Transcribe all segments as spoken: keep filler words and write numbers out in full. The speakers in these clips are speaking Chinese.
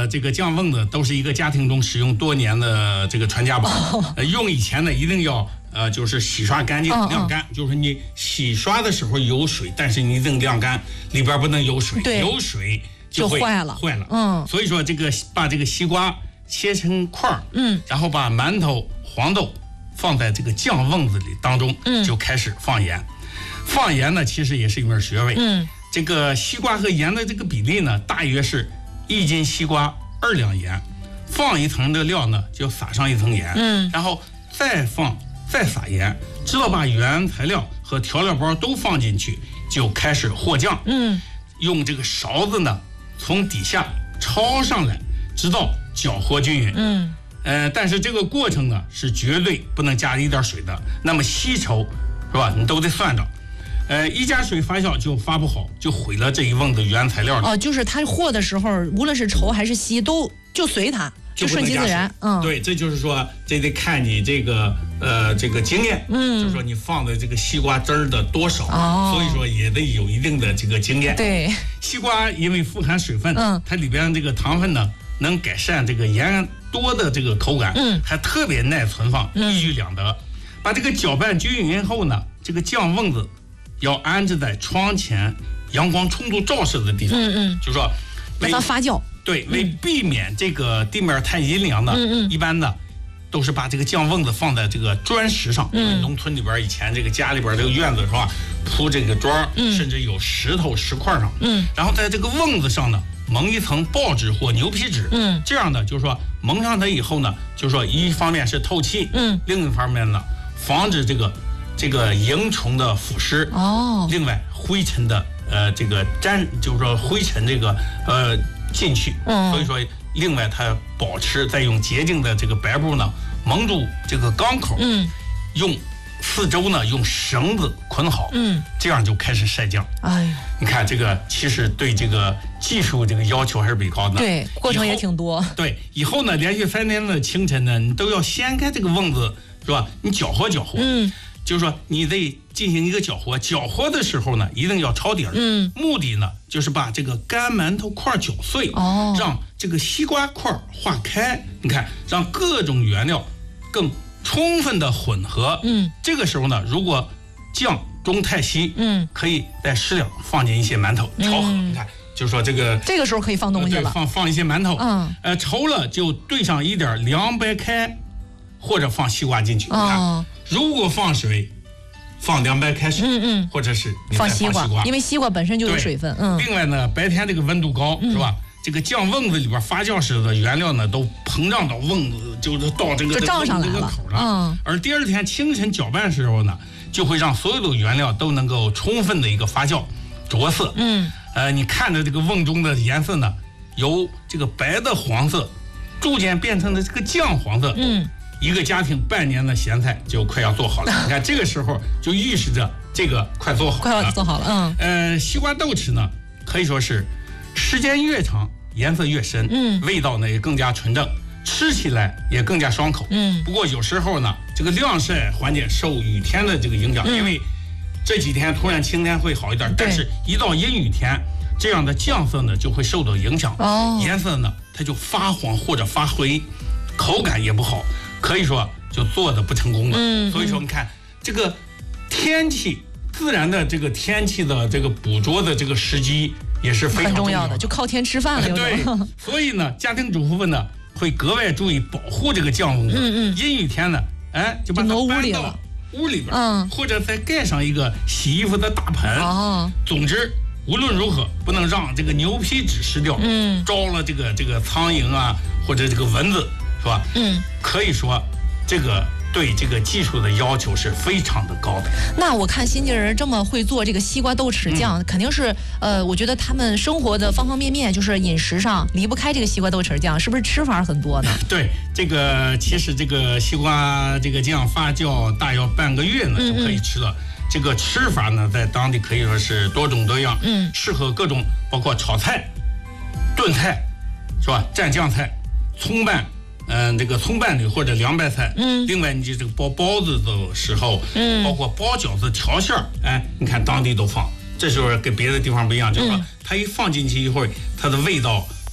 个这个酱瓮子都是一个家庭中使用多年的这个传家宝。哦呃、用以前呢，一定要呃就是洗刷干净、哦、晾干、哦。就是你洗刷的时候有水，但是你一定晾干，里边不能有水，有水就会坏了。 坏了。 嗯。 所以说这个把这个西瓜切成块儿，嗯，然后把馒头、黄豆放在这个酱瓮子里当中，嗯，就开始放盐。放盐呢，其实也是一门学问。嗯。这个西瓜和盐的这个比例呢，大约是一斤西瓜二两盐，放一层的料呢，就撒上一层盐，嗯，然后再放再撒盐，直到把原材料和调料包都放进去，就开始和酱，嗯，用这个勺子呢从底下抄上来，直到搅和均匀，嗯，呃，但是这个过程呢是绝对不能加一点水的，那么稀稠是吧？你都得算着。呃，一加水发酵就发不好，就毁了这一瓮的原材料了。 哦，就是它和的时候，无论是稠还是稀，都就随它，就顺其自然。嗯， 对，这就是说，这得看你这个呃这个经验，嗯，就是说你放的这个西瓜汁儿的多少，哦，所以说也得有一定的这个经验。 对， 西瓜因为富含水分，嗯，它里边这个糖分呢，能改善这个盐多的这个口感，嗯，还特别耐存放，一举两得。把这个搅拌均匀后呢，这个酱瓮子要安置在窗前阳光充足照射的地方，嗯嗯，就说让它发酵。 对，为避免这个地面太阴凉呢，嗯嗯，一般呢都是把这个酱瓮子放在这个砖石上。嗯，农村里边以前这个家里边这个院子是吧，铺这个砖，嗯，甚至有石头石块上，嗯，然后在这个瓮子上呢蒙一层报纸或牛皮纸，嗯，这样呢就是说蒙上它以后呢，就是说一方面是透气，嗯，另一方面呢防止这个。这个蝇虫的腐蚀哦，另外灰尘的呃这个沾，就是说灰尘这个呃进去，嗯，所以说另外它保持再用洁净的这个白布呢蒙住这个缸口，嗯，用四周呢用绳子捆好，嗯，这样就开始晒酱。哎呀，你看这个其实对这个技术这个要求还是比较高的， 对，过程也挺多。 对，以后呢连续三天的清晨呢，你都要掀开这个瓮子，是吧？你搅和搅和，嗯。就是说，你得进行一个搅和，搅和的时候呢，一定要抄底儿。嗯，目的呢，就是把这个干馒头块搅碎，哦，让这个西瓜块化开。你看，让各种原料更充分的混合。嗯，这个时候呢，如果酱中太稀，嗯，可以再适量放进一些馒头调和。嗯、你看，就是说这个这个时候可以放东西了， 呃、放放一些馒头。嗯，呃，稠了就兑上一点凉白开，或者放西瓜进去。哦，你看。如果放水，放凉白开水，嗯嗯，或者是你放西瓜，因为西瓜本身就有水分，嗯。 另外呢，白天这个温度高，嗯、是吧？这个酱瓮子里边发酵时的原料呢，都膨胀到瓮子，就是到这个就胀上来了， 这个口上。嗯。而第二天清晨搅拌时候呢，就会让所有的原料都能够充分的一个发酵、着色。嗯。呃，你看着这个瓮中的颜色呢，由这个白的黄色，逐渐变成了这个酱黄色。嗯。一个家庭半年的咸菜就快要做好了，你看这个时候就预示着这个快做好了， 快要做好了。嗯， 呃，西瓜豆豉呢，可以说是时间越长，颜色越深，嗯，味道呢也更加纯正，吃起来也更加爽口。嗯，不过有时候呢，这个晾晒环节受雨天的这个影响，嗯、因为这几天突然晴天会好一点，但是一到阴雨天，这样的酱色呢就会受到影响，哦，颜色呢它就发黄或者发灰，口感也不好。可以说就做的不成功了，嗯，所以说你看这个天气自然的这个天气的这个捕捉的这个时机也是非常重要的，就靠天吃饭了。 对，所以呢，家庭主妇们呢会格外注意保护这个酱瓮子。嗯嗯，阴雨天呢，哎，就把它搬到屋里边，嗯，或者再盖上一个洗衣服的大盆。哦，总之无论如何不能让这个牛皮纸湿掉，嗯，招了这个这个苍蝇啊或者这个蚊子。是吧？嗯，可以说，这个对这个技术的要求是非常的高的。 那我看新晋人这么会做这个西瓜豆豉酱，嗯、肯定是呃，我觉得他们生活的方方面面，就是饮食上离不开这个西瓜豆豉酱，是不是吃法很多呢？ 对，这个其实这个西瓜这个酱发酵大约半个月呢、嗯、就可以吃了。这个吃法呢，在当地可以说是多种多样，嗯，适合各种，包括炒菜、炖菜，是吧？蘸酱菜、葱拌。嗯，这个葱拌里或者凉白菜，嗯，另外你这个包包子的时候，嗯，包括包饺子调馅儿，哎，你看当地都放，这时候跟别的地方不一样，就是说、嗯、它一放进去一会儿，它的味道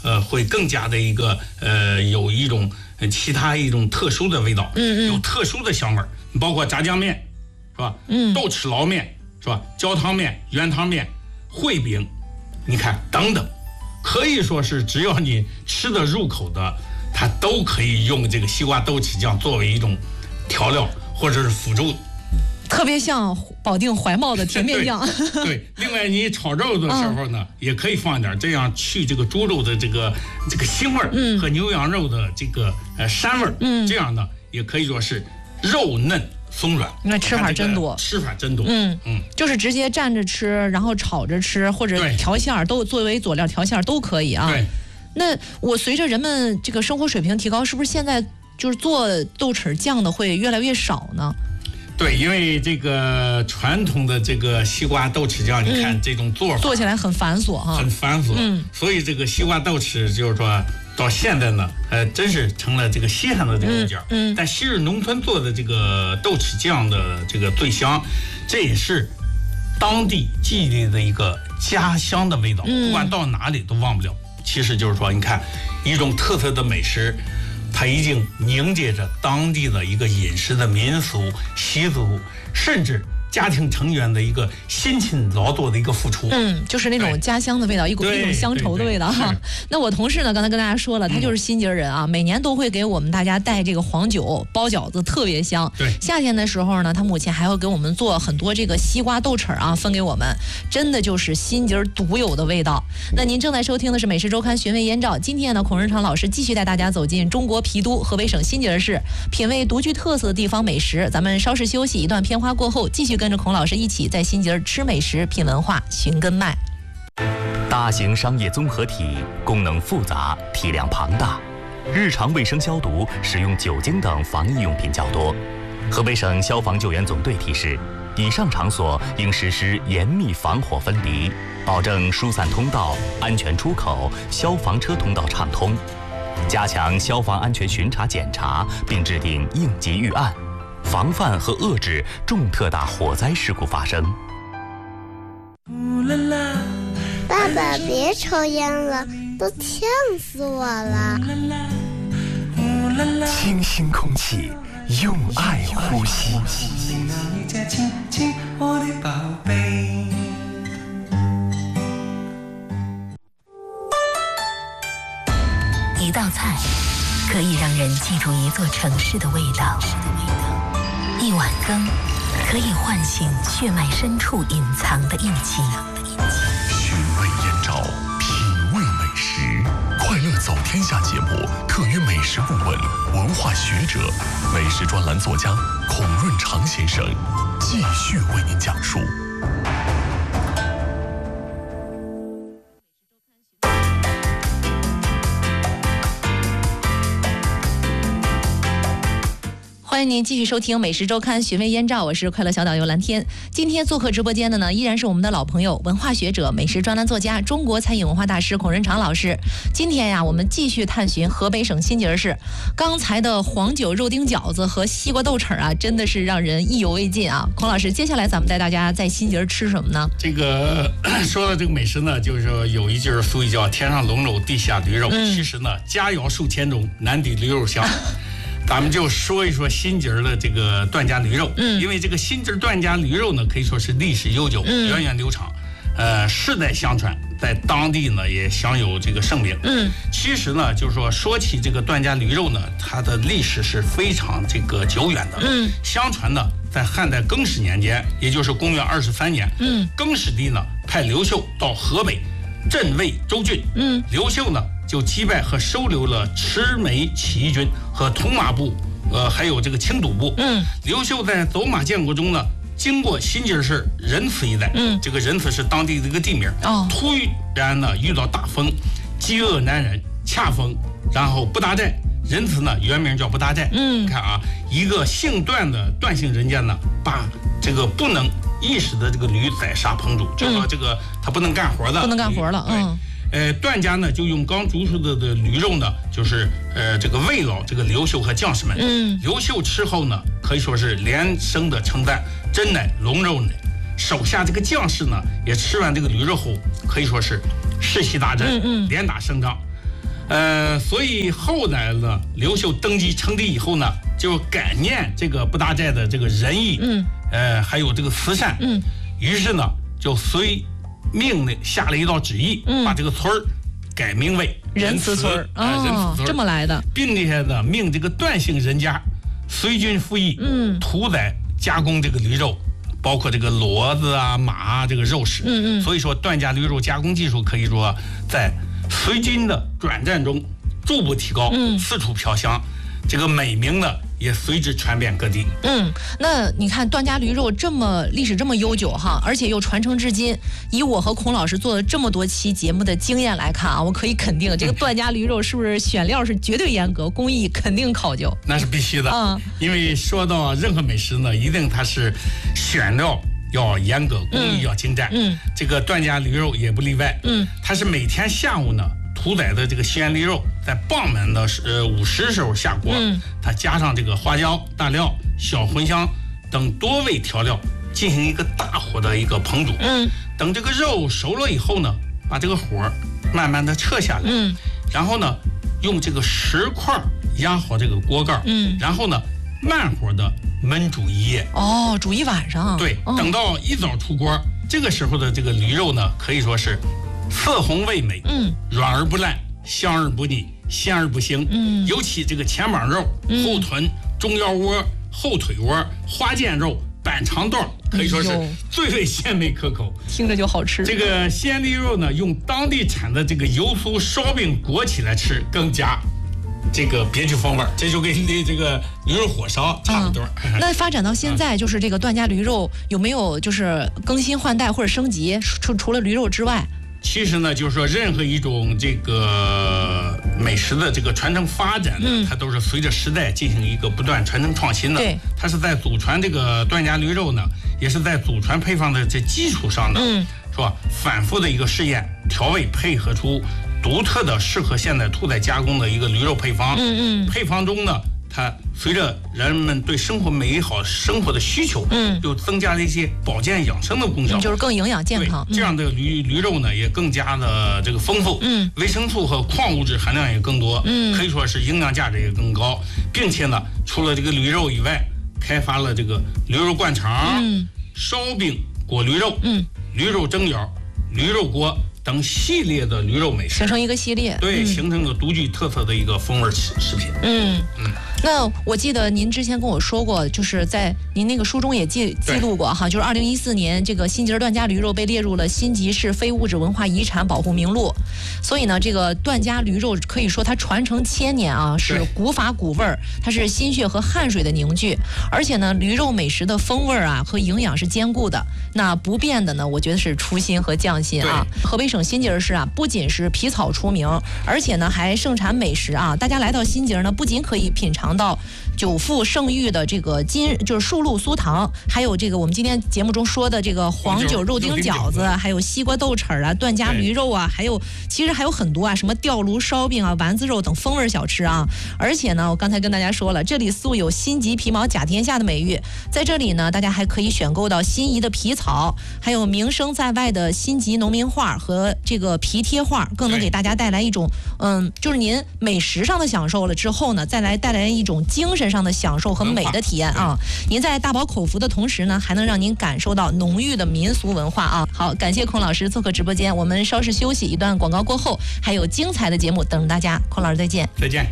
呃会更加的一个呃有一种其他一种特殊的味道， 嗯嗯， 有特殊的香味儿，包括炸酱面是吧？ 嗯， 豆豉捞面是吧？焦汤面、原汤面、烩饼，你看等等，可以说是只要你吃得入口的，它都可以用这个西瓜豆豉酱作为一种调料或者是辅助。 特别像保定怀茂的甜面酱。 对, 对，另外你炒肉的时候呢，嗯、也可以放一点，这样去这个猪肉的这个这个腥味儿、嗯、和牛羊肉的这个呃膻味儿，嗯，这样呢也可以说是肉嫩松软。 那吃法真多， 吃法真多。 嗯嗯，就是直接蘸着吃，然后炒着吃，或者调馅儿都作为佐料调馅儿都可以啊。 对。 那我随着人们这个生活水平提高，是不是现在就是做豆豉酱的会越来越少呢？ 对，因为这个传统的这个西瓜豆豉酱，你看这种做法、嗯、 做起来很繁琐哈， 很繁琐。嗯，所以这个西瓜豆豉就是说到现在呢，呃，真是成了这个稀罕的这个物件。嗯，但昔日农村做的这个豆豉酱的这个最香，这也是当地记忆的一个家乡的味道，不管到哪里都忘不了。其实就是说，你看一种特色的美食。它已经凝结着当地的一个饮食的民俗习俗，甚至家庭成员的一个辛勤劳作的一个付出。嗯， 就是那种家乡的味道，一股一种乡愁的味道哈。那我同事呢，刚才跟大家说了，他就是新集人啊，嗯、每年都会给我们大家带这个黄酒包饺子，特别香。 对， 夏天的时候呢，他母亲还会给我们做很多这个西瓜豆豉啊，分给我们，真的就是新集独有的味道。那您正在收听的是《美食周刊》寻味燕赵，今天呢，孔润长老师继续带大家走进中国郫都河北省新集市，品味独具特色的地方美食。咱们稍事休息，一段片花过后，继续跟着孔老师一起在新集吃美食、品文化、寻根脉。 大型商业综合体功能复杂，体量庞大，日常卫生消毒使用酒精等防疫用品较多。河北省消防救援总队提示，以上场所应实施严密防火分离，保证疏散通道、安全出口、消防车通道畅通，加强消防安全巡查检查，并制定应急预案，防范和遏制重特大火灾事故发生。 爸爸，别抽烟了，都呛死我了。 清新空气，用爱呼吸。 一道菜可以让人记住一座城市的味道，一碗羹可以唤醒血脉深处隐藏的印记。 寻味燕赵，品味美食，快乐走天下节目特约美食顾问、文化学者、美食专栏作家孔润长先生继续为您讲述。 欢迎您继续收听《美食周刊》寻味燕赵，我是快乐小导游蓝天。今天做客直播间的呢，依然是我们的老朋友、文化学者、美食专栏作家、中国餐饮文化大师孔润长老师。今天呀，我们继续探寻河北省新集市。刚才的黄酒肉丁饺子和西瓜豆豉啊，真的是让人意犹未尽啊！孔老师，接下来咱们带大家在新集吃什么呢？ 这个说到这个美食呢，就是说有一句俗语叫"天上龙肉，地下驴肉"。嗯、其实呢，佳肴数千种，难抵驴肉香。咱们就说一说新集的这个段家驴肉，嗯，因为这个新集段家驴肉呢，可以说是历史悠久、嗯、源远流长，呃，世代相传，在当地呢也享有这个盛名。嗯，其实呢，就是说说起这个段家驴肉呢，它的历史是非常这个久远的。嗯，相传呢，在汉代更始年间，也就是公元二十三年，嗯，更始帝呢派刘秀到河北镇卫州郡，嗯，刘秀呢就击败和收留了魑魅起义军和铜马部，呃，还有这个青土部。嗯，刘秀在走马建国中呢，经过新集市仁慈一带，嗯，这个仁慈是当地的一个地名。哦，突然呢遇到大风，饥饿难忍，恰逢，然后不搭寨。仁慈呢原名叫不搭寨。嗯，你看啊，一个姓段的段姓人家呢，把这个不能意识的这个驴宰杀烹煮，就说这个他不能干活的， 不能干活了。嗯。 呃，段家呢就用刚煮熟的的驴肉呢，就是呃这个慰劳这个刘秀和将士们。嗯，刘秀吃后呢，可以说是连声的称赞，真乃龙肉呢。手下这个将士呢，也吃完这个驴肉后，可以说是士气大振，嗯嗯，连打胜仗。 呃，所以后来呢，刘秀登基称帝以后呢，就感念这个布达寨的这个仁义，嗯，呃，还有这个慈善，嗯，于是呢，就随命令下了一道旨意，嗯，把这个村儿改名为仁慈村儿， 啊，仁慈村这么来的， 并且呢，命这个段姓人家随军服役，嗯，屠宰加工这个驴肉。包括这个骡子啊、马啊，这个肉食，嗯嗯，所以说段家驴肉加工技术可以说在随军的转战中逐步提高，嗯，四处飘香，这个美名呢也随之传遍各地。 嗯，那你看段家驴肉这么历史这么悠久哈，而且又传承至今。以我和孔老师做了这么多期节目的经验来看啊，我可以肯定这个段家驴肉是不是选料是绝对严格，工艺肯定考究。 那是必须的，嗯，因为说到任何美食呢，一定它是选料要严格，工艺要精湛。嗯，这个段家驴肉也不例外。嗯，它是每天下午呢。屠宰的这个西安驴肉，在傍晚的呃午时时候下锅，嗯，它加上这个花椒、大料、小茴香等多味调料，进行一个大火的一个烹煮。嗯，等这个肉熟了以后呢，把这个火慢慢的撤下来，嗯，然后呢，用这个石块压好这个锅盖，嗯，然后呢，慢火的焖煮一夜。 哦，煮一晚上。 对，哦，等到一早出锅，这个时候的这个驴肉呢，可以说是。色红味美，嗯，软而不烂，香而不腻，鲜而不腥，嗯，尤其这个前膀肉、嗯、后臀、中腰窝、后腿窝、花腱肉、板肠段，可以说是最为鲜美可口， 听着就好吃。 这个西安驴肉呢，用当地产的这个油酥烧饼裹起来吃，更加这个别具风味，这就跟你这个驴肉火烧差不多。 嗯，那发展到现在，就是这个段家驴肉有没有就是更新换代或者升级？除除了驴肉之外？ 其实呢，就是说，任何一种这个美食的这个传承发展呢，嗯，它都是随着时代进行一个不断传承创新的。对，它是在祖传这个段家驴肉呢，也是在祖传配方的这基础上呢，嗯，是吧？反复的一个试验调味，配合出独特的适合现代屠宰加工的一个驴肉配方。嗯嗯，配方中呢，它随着人们对生活美好生活的需求，嗯，又增加了一些保健养生的功效， 嗯，就是更营养健康。 这样的驴驴肉呢，也更加的这个丰富，嗯，维生素和矿物质含量也更多，嗯，可以说是营养价值也更高，并且呢，除了这个驴肉以外，开发了这个驴肉灌肠、嗯，烧饼裹驴肉，嗯，驴肉蒸饺、驴肉锅等系列的驴肉美食， 形成一个系列， 对，嗯，形成了独具特色的一个风味食品。嗯嗯。那我记得您之前跟我说过，就是在您那个书中也记记录过哈，就是二零一四年这个新集段家驴肉被列入了新集市非物质文化遗产保护名录，所以呢，这个段家驴肉可以说它传承千年啊，是古法古味儿，它是心血和汗水的凝聚，而且呢，驴肉美食的风味啊和营养是兼顾的。那不变的呢，我觉得是初心和匠心啊。河北省新集市啊，不仅是皮草出名，而且呢还盛产美食啊。大家来到新集呢，不仅可以品尝到久负盛誉的这个金就是树露酥糖，还有这个我们今天节目中说的这个黄酒肉丁饺子，还有西瓜豆豉啊、段家驴肉啊，还有其实还有很多啊，什么吊炉烧饼啊、丸子肉等风味小吃啊。而且呢，我刚才跟大家说了，这里素有新集皮毛甲天下的美誉，在这里呢，大家还可以选购到心仪的皮草，还有名声在外的新集农民画和这个皮贴画，更能给大家带来一种嗯，就是您美食上的享受了之后呢，再来带来一种精神上的享受和美的体验啊！您在大饱口福的同时呢，还能让您感受到浓郁的民俗文化啊！好，感谢孔老师做客直播间，我们稍事休息，一段广告过后，还有精彩的节目等着大家。孔老师再见， 再见。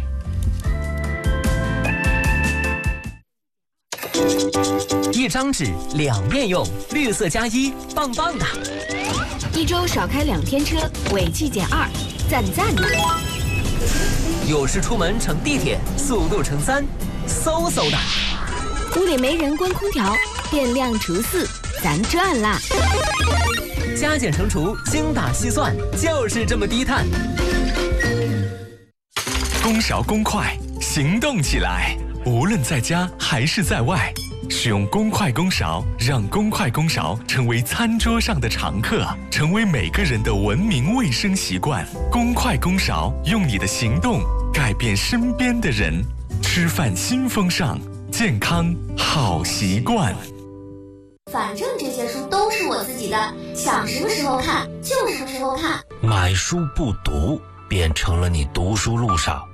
一张纸两面用，绿色加一，棒棒的。 一周少开两天车，尾气减二，赞赞的。 有时出门乘地铁，速度乘三，嗖嗖的。 屋里没人关空调，电量除四，咱赚啦。 加减乘除，精打细算，就是这么低碳。 公勺公筷，行动起来！无论在家还是在外，使用公筷公勺，让公筷公勺成为餐桌上的常客，成为每个人的文明卫生习惯。公筷公勺，用你的行动改变身边的人。吃饭新风尚，健康好习惯。 反正这些书都是我自己的，想什么时候看就什么时候看。 买书不读， 变成了你读书路上